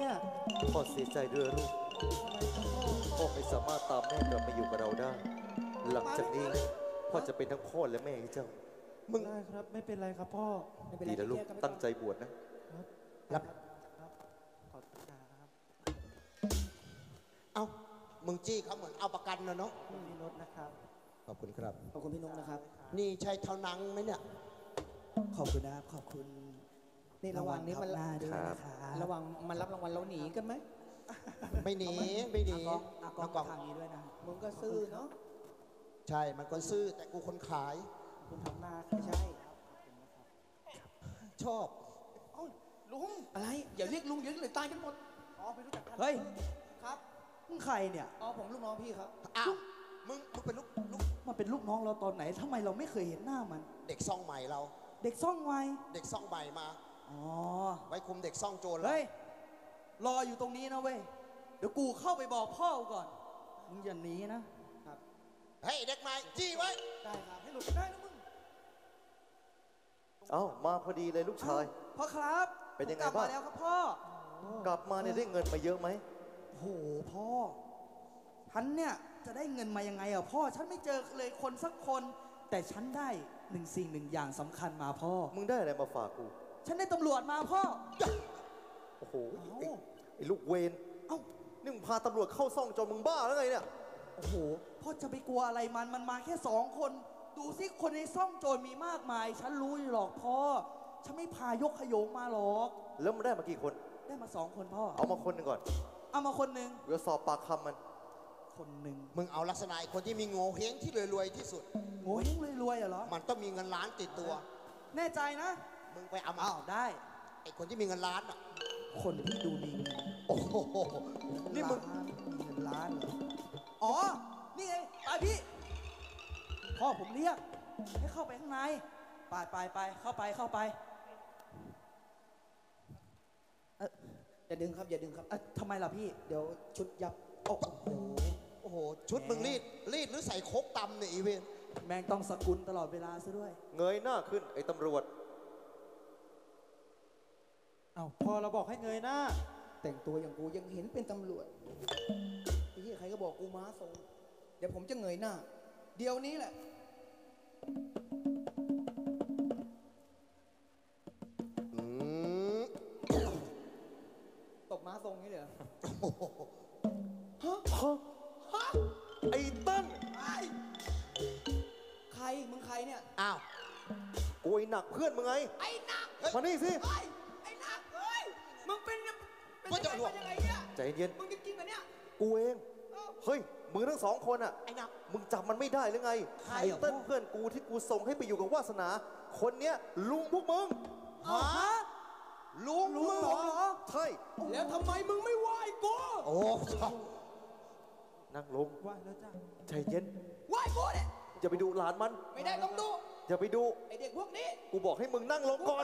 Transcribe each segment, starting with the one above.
เนี่ยพ่อเสียใจด้วยลูกพ่อไม่สามารถตามแม่กลับมาอยู่กับเราได้หลังจากนี้พ่อจะเป็นทั้งพ่อและแม่ให้เจ้ามึงได้ครับไม่เป็นไรครับพ่อไม่เป็นไรดีแล้วลูกตั้งใจบวชนะรับครับขอบคุณครับเอ้ามึงจี้เขาเหมือนเอาประกันนะเนาะพี่รถนะครับขอบคุณครับขอบคุณพี่นุ๊กนะครับนี่ใช่เท่านังไหมเนี่ยขอบคุณนะครับขอบคุณนี่ระหว่างนี้มันหน้าด้วยครันะบคะระหว่างมันรับรางวัลเราหนีกันไหมไม่หนีไม่หนีอากองน้องกองทางนี้ด้วยนะมึงก็ซื่อเนาะใช่มันคนซื่อแต่กูคนขายคุณทำหน้าไม่ใช่ชอบเอ้าลุงอะไรอย่าเรียกลุงอย่าเรียกเลยตายกันหมดอ๋อไม่รู้จักกันเฮ้ยครับมึงใครเนี่ยอ๋อผมลูกน้องพี่ครับอ้าวมึงเป็นลูกมันเป็นลูกน้องเราตอนไหนทำไมเราไม่เคยเห็นหน้ามันเด็กซ่องใหม่เราเด็กซ่องไวเด็กซ่องใหม่มาอ๋อไว้คุมเด็กซ่องโจรเฮ้ย รออยู่ตรงนี้นะเว้ย เดี๋ยวกูเข้าไปบอกพ่อกูก่อน มึงอย่าหนีนะเฮ้ยเด็กใหม่จี้ไว้ได้ครับให้หลุดได้นะมึงเอ้ามาพอดีเลยลูกชายพ่อครับเป็นยังไงผมกลับบ้างมาแล้วครับพ่อกลับมาเนี่ยได้เงินมาเยอะไหมโอ้โหพ่อ ฉันเนี่ยจะได้เงินมายังไงอ่ะพ่อ ฉันไม่เจอเลยคนสักคน แต่ฉันได้หนึ่งสิ่งหนึ่งอย่างสำคัญมาพ่อมึงได้อะไรมาฝากกูฉันได้ตำรวจมาพ่อโอ้โหเอ้าไอ้ลูกเวนเอ้านี่มึงพาตำรวจเข้าซ่องโจรมึงบ้าแล้วไงเนี่ยโอ้โห พ่อจะไปกลัวอะไรมันมาแค่2 คน ดูสิคนในซ่องโจรมีมากมาย ฉันรู้อยู่หรอกพ่อ ฉันไม่พายกขโยงมาหรอกแล้วมันได้มากี่คนได้มา2 คนพ่อเอามาคนหนึ่งก่อนเอามาคนหนึ่งเดี๋ยวสอบปากคำมันคนหนึ่งมึงเอาลักษณะไอ้คนที่มีโง่เฮงที่รวยๆที่สุดโอ้ยรวยๆเหรอมันต้องมีเงินล้านติดตัวแน่ใจนะมึงไปเอามาอ้าวได้ไอ้คนที่มีเงินล้านอ่ะคนที่ดูมีเงินโอ้โหนี่มึงล้านมีเงินล้านเหรอ อ๋อ นี่ไงไปพี่ พ่อผมเรียก ให้เข้าไปข้างใน ไปเข้าไปอย่าดึงครับอย่าดึงครับทำไมล่ะพี่เดี๋ยวชุดยับโอ้โหโอ้โหชุดมึงรีดหรือใส่โคกตำเนี่ยอีเวนแม่งต้องสกุลตลอดเวลาซะด้วยเงยหน้าขึ้นไอ้ตำรวจเอ้าพอเราบอกให้เงยหน้า แต่งตัวอย่างกูยังเห็นเป็นตำรวจไอ้เหี้ยใครก็บอกกูม้าทรงเดี๋ยวผมจะเงยหน้า เดี๋ยวนี้แหละอืมตบม้าทรงนี้เลยเหรอโอ้โหฮะไอ้เตั้นไอ้ใครมึงใครเนี่ยอ้าวกูไอ้หนักเพื่อนมึงไงไอ้หนักมานี่สิเฮ้ยไอ้หนักเฮ้ยมึงเป็นยังไงเนี่ยใจเย็นมึงจริงๆเหรอเนี่ยกูเองเอ้าเฮ้ย มึงทั้ง2 คนอ่ะไอ้หนักมึงจำมันไม่ได้หรือไงใครไอ้อ่ะเติ้ลพ่อเพื่อนกูที่กูส่งให้ไปอยู่กับวาสนา คนเนี้ยลุงพวกมึงฮะลุงลุงมึงเหรอใช่แล้วทำไมมึงไม่ไหว้กูโอ้นั่งลงไหว้แล้วจ้าใจเย็นไหว้กูเนี่ยอย่าไปดูหลานมันไม่ได้ต้องดูอย่าไปดูไอเด็กพวกนี้กูบอกให้มึงนั่งลงก่อน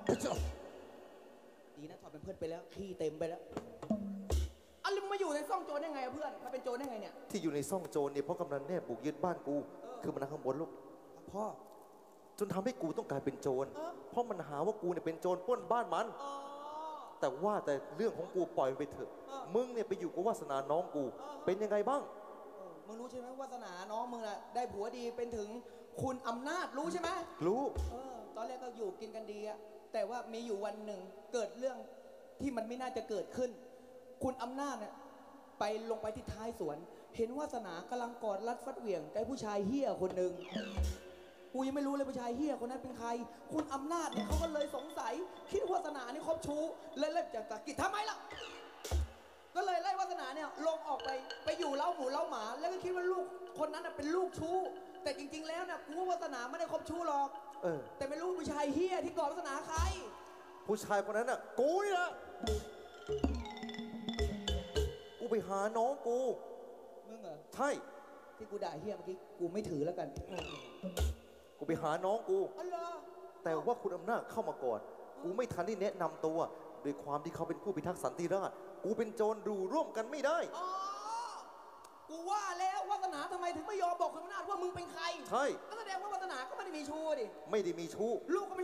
ดีนะถอดเป็นเพื่อนไปแล้วขี้เต็มไปแล้วอ่ะแล้วมึงมาอยู่ในซ่องโจรได้ไงอะเพื่อนมาเป็นโจรได้ไงเนี่ยที่อยู่ในซ่องโจรเนี่ยเพราะกำนันแน่บุกยึดบ้านกู คือมันนั่งข้างบนลูกพ่อจนทำให้กูต้องกลายเป็นโจรเออเพราะมันหาว่ากูเนี่ยเป็นโจรปล้นบ้านมันอ๋อแต่ว่าแต่เรื่องของกูปล่อยมันไปเถอะเออมึงเนี่ยไปอยู่กับวาสนาน้องกูเออเป็นยังไงบ้างมึงรู้ใช่ไหมวาสนาน้องมึงน่ะได้ผัวดีเป็นถึงคุณอำนาจรู้ใช่ไหมรู้ตอนแรกก็อยู่กินกันดีอะแต่ว่ามีอยู่วันหนึ่งเกิดเรื่องที่มันไม่น่าจะเกิดขึ้น คุณอำนาจเนี่ยไปลงไปที่ท้ายสวน เห็นวาสนากำลังกอดรัดฟัดเหวี่ยงกับผู้ชายเฮี้ยคนหนึ่งกูยังไม่รู้เลยผู้ชายเฮี้ยคนนั้นเป็นใคร คุณอำนาจเนี่ยเขาก็เลยสงสัย คิดว่าวาสนานี่คบชู้เลยเล่นจากตะกิดทำไมล่ะ ก็เลยไล่วาสนาเนี่ยลงออกไปอยู่เล้าหมูเล้าหมา แล้วก็คิดว่าลูกคนนั้นน่ะเป็นลูกชู้ แต่จริง ๆ แล้วน่ะกูว่าวาสนาไม่ได้คบชู้หรอกเออแต่ไม่รู้ผู้ชายเฮี้ยที่กอดวาสนาใครผู้ชายคนนั้นอ่ะ กูนี่แหละกูไปหาน้องกูมึงเหรอใช่ที่กูด่าเฮี้ยเมื่อกี้กูไม่ถือแล้วกันกูไปหาน้องกูอ๋อเหรอแต่ว่าคุณอำนาจเข้ามาก่อน กูไม่ทันได้แนะนำตัวด้วยความที่เขาเป็นผู้พิทักษ์สันติราษฎร์กูเป็นโจรดูร่วมกันไม่ได้อ๋อ กูว่าแล้ววาสนาทำไมถึงไม่ยอมบอกคุณอำนาจว่ามึงเป็นใครใช่ก็แสดงว่าวาสนาก็ไม่ได้มีชู้ดิไม่ได้มีชู้ลูกก็ไม่